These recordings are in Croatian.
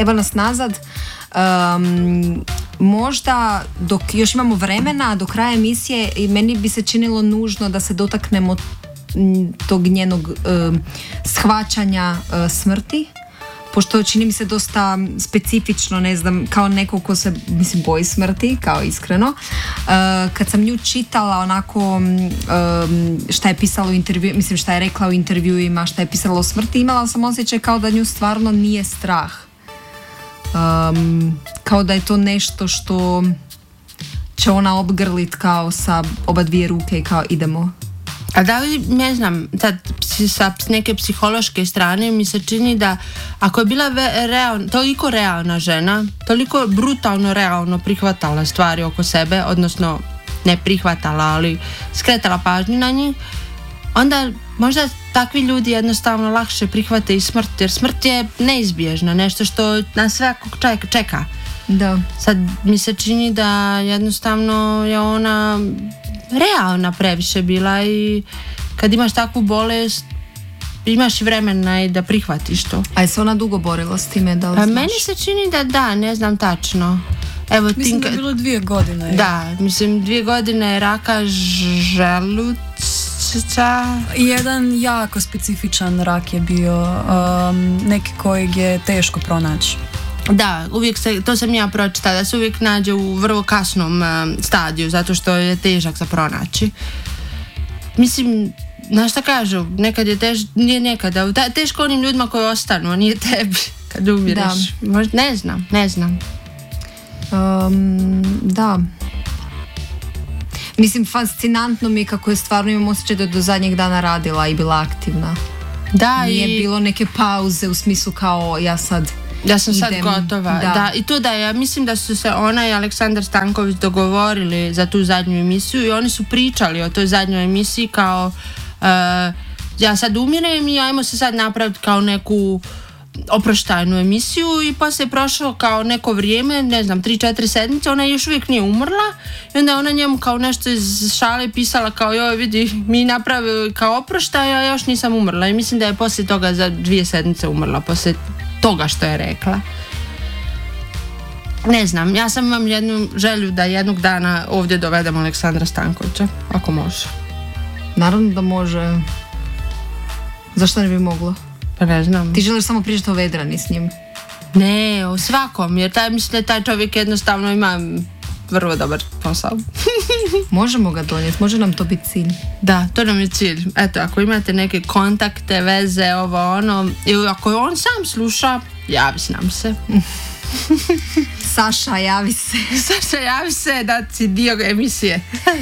evo nas nazad. Možda dok još imamo vremena do kraja emisije, i meni bi se činilo nužno da se dotaknemo tog njenog shvaćanja smrti, pošto čini mi se dosta specifično, ne znam, kao neko ko se, mislim, boji smrti, kao iskreno. Kad sam nju čitala onako šta je pisala u intervju, mislim šta je rekla u intervjuima, šta je pisala o smrti, imala sam osjećaj kao da nju stvarno nije strah. Kao da je to nešto što će ona obgrlit kao sa oba dvije ruke i kao idemo. A da li, ne znam, sa neke psihološke strane mi se čini da ako je bila toliko realna žena, toliko brutalno realno prihvatala stvari oko sebe, odnosno ne prihvatala, ali skretala pažnju na njih, onda možda takvi ljudi jednostavno lakše prihvate i smrt, jer smrt je neizbježna, nešto što nas svakog čeka. Da. Sad mi se čini da jednostavno je ona realna previše bila i kad imaš takvu bolest imaš i vremena i da prihvatiš to. A je se ona dugo borila s time? Da li znaš? Meni se čini da, ne znam tačno. Evo, mislim da je bilo 2 godine. Da, mislim 2 godine raka želuca. Jedan jako specifičan rak je bio, neki kojeg je teško pronaći. Da, uvijek to sam ja pročitala, da se uvijek nađe u vrlo kasnom stadiju, zato što je težak za pronaći. Mislim, znaš šta kažu, nekad je nije nekada, teško onim ljudima koji ostanu, a nije tebi kad umireš. Da. Ne znam. Da. Mislim, fascinantno mi kako je stvarno, imam osjećaj da do zadnjeg dana radila i bila aktivna. Da, nije bilo neke pauze u smislu kao ja sam sad gotova. Da, i to da, ja mislim da su se ona i Aleksandar Stanković dogovorili za tu zadnju emisiju i oni su pričali o toj zadnjoj emisiji kao ja sad umirem i ajmo se sad napraviti kao neku oproštajnu emisiju i poslije je prošlo kao neko vrijeme, ne znam, 3-4 sedmice, ona još uvijek nije umrla i onda ona njemu kao nešto iz šale pisala kao joj vidi, mi napravili kao oproštaj, a još nisam umrla i mislim da je poslije toga za 2 sedmice umrla, poslije toga što je rekla. Ne znam, ja sam imam jednu želju da jednog dana ovdje dovedemo Aleksandra Stankovića, ako može. Naravno da može. Zašto ne bi moglo? Pa ne znam. Ti želiš samo pričati o Vedrani s njim? Ne, o svakom, jer mislim da taj čovjek jednostavno ima vrlo dobar posao. Možemo ga donijeti, može nam to biti cilj. Da, to nam je cilj. Eto, ako imate neke kontakte, veze, ovo, ono, ili ako on sam sluša, javi nam se. Saša, javi se. Saša, javi se da si dio emisije.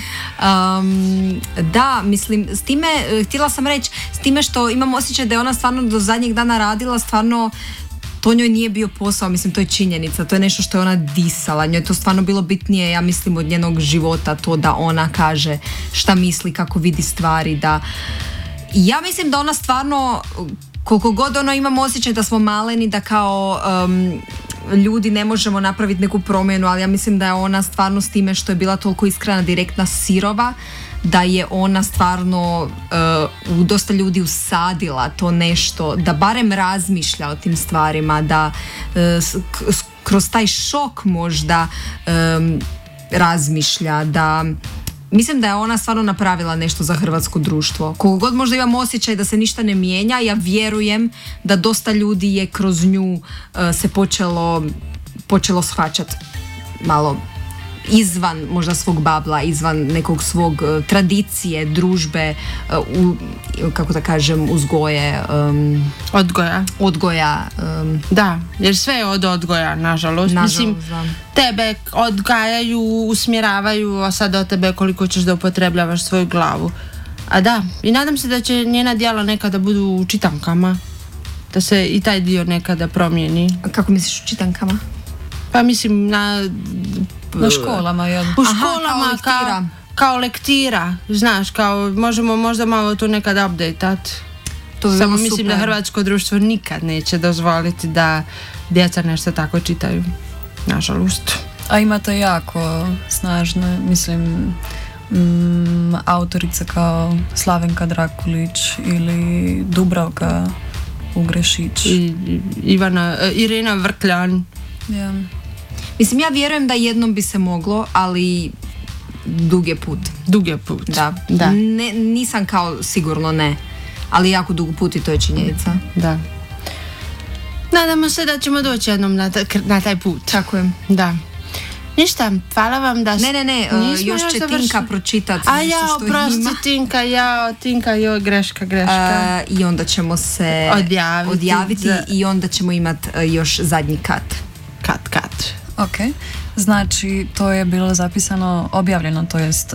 Da, mislim, s time, htjela sam reći, s time što imam osjećaj da je ona stvarno do zadnjeg dana radila, stvarno to njoj nije bio posao, mislim, to je činjenica, to je nešto što je ona disala, njoj je to stvarno bilo bitnije, ja mislim, od njenog života, to da ona kaže šta misli, kako vidi stvari, da... Ja mislim da ona stvarno, koliko god ono imam osjećaj da smo maleni, da kao ljudi ne možemo napraviti neku promjenu, ali ja mislim da je ona stvarno s time što je bila toliko iskrena, direktna, sirova, da je ona stvarno u dosta ljudi usadila to nešto, da barem razmišlja o tim stvarima, da kroz taj šok možda razmišlja, da mislim da je ona stvarno napravila nešto za hrvatsko društvo. Koliko god možda imam osjećaj da se ništa ne mijenja, ja vjerujem da dosta ljudi je kroz nju se počelo shvaćati malo izvan možda svog babla, izvan nekog svog tradicije, družbe, kako da kažem, uzgoje. Odgoja. Da, jer sve je od odgoja, nažalost. Mislim, tebe odgajaju, usmjeravaju, a sad od tebe koliko ćeš da upotrebljavaš svoju glavu. A da, i nadam se da će njena djela nekada budu u čitankama, da se i taj dio nekada promijeni. A kako misliš u čitankama? Pa mislim na školama, jel? U školama kao lektira, znaš, kao možemo možda malo to nekada update-at. Samo mislim super. Da hrvatsko društvo nikad neće dozvoliti da djeca nešto tako čitaju, nažalost. A imate jako snažne, mislim, autorice kao Slavenka Drakulić ili Dubravka Ugrešić. I Irena Vrkljan. Ja. Mislim, ja vjerujem da jednom bi se moglo, ali dug je put. Dug je put. Da. Nisam kao sigurno ne, ali jako dug put i to je činjenica. Da. Nadamo se da ćemo doći jednom na taj put. Tako je. Da. Ništa, hvala vam da... Ne, još će Tinka pročitati nešto što ima. Prosti Tinka, greška. I onda ćemo se odjaviti i onda ćemo imati još zadnji kat. Kat. Ok, znači to je bilo zapisano, objavljeno, to jest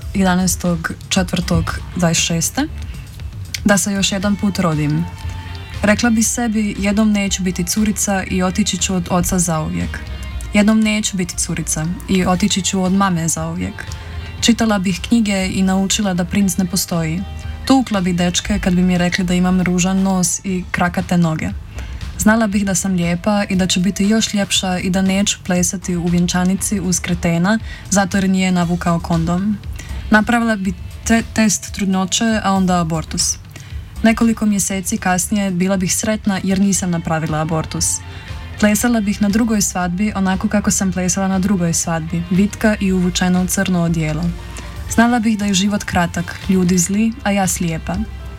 11.4.26. Da se još jedan put rodim. Rekla bi sebi, jednom neću biti curica i otići ću od oca zauvijek. Jednom neću biti curica i otići ću od mame zauvijek. Čitala bih knjige i naučila da princ ne postoji. Tukla bi dečke kad bi mi rekli da imam ružan nos i krakate noge. Znala bih da sam lijepa i da ću biti još ljepša i da neću plesati u vjenčanici uz kretena zato jer nije navukao kondom. Napravila bi test trudnoće, a onda abortus. Nekoliko mjeseci kasnije bila bih sretna jer nisam napravila abortus. Plesala bih na drugoj svadbi onako kako sam plesala na drugoj svadbi, vitka i uvučena u crno odijelo. Znala bih da je život kratak, ljudi zli, a ja slijepa.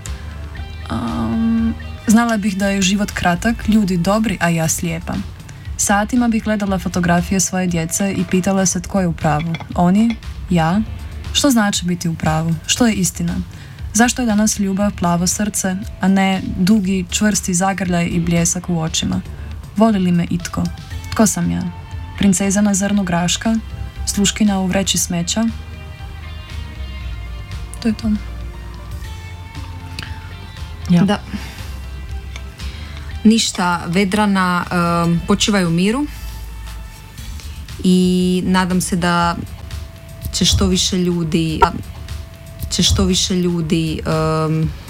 Znala bih da je život kratak, ljudi dobri, a ja slijepa. Satima bih gledala fotografije svoje djece i pitala se tko je u pravu. Oni? Ja? Što znači biti u pravu? Što je istina? Zašto je danas ljubav plavo srce, a ne dugi, čvrsti zagrljaj i bljesak u očima? Voli li me itko? Tko sam ja? Princeza na zrnu graška? Sluškinja u vreći smeća? To je to. Ja. Da. Ništa, Vedrana, počivaj u miru i nadam se da će što više ljudi